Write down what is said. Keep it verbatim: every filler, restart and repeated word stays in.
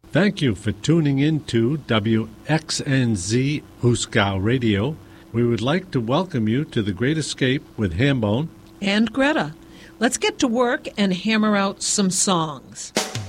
Thank you for tuning in to W X N Z Hooskow Radio. We would like to welcome you to The Great Escape with Hambone and Greta. Let's get to work and hammer out some songs.